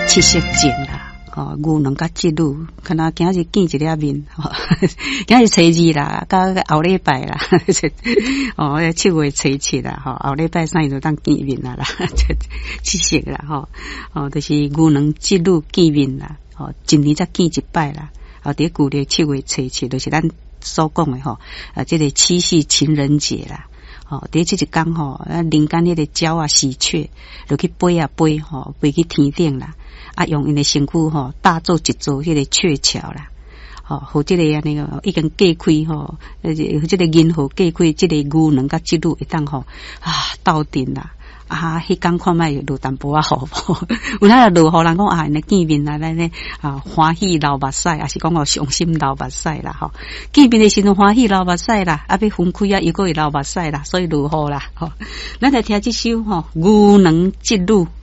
七夕节啦，牛郎甲织女，可能今日见一粒面，今日初二啦，甲后礼拜啦，7月初7啦，后礼拜3就当见面啦，七夕啦，就是牛郎织女见面啦，一年才见一摆啦，伫旧历7月初7，就是咱所讲的这个七夕情人节啦。伫这一天人间迄个鸟啊喜鹊，就去飞啊飞飞去天顶啦，用因的身躯搭做一座迄个鹊桥啦，和这个已经架开这个银河架开，这个牛郎甲织女会当斗阵啦。迄天看卖落淡薄仔雨，有那落雨人讲因见面啦，咱呢欢喜流目屎，还是讲伤心流目屎啦见面的时阵欢喜流目屎啦，要分开又搁会流目屎啦，所以落雨啦咱来听这首牛郎织女。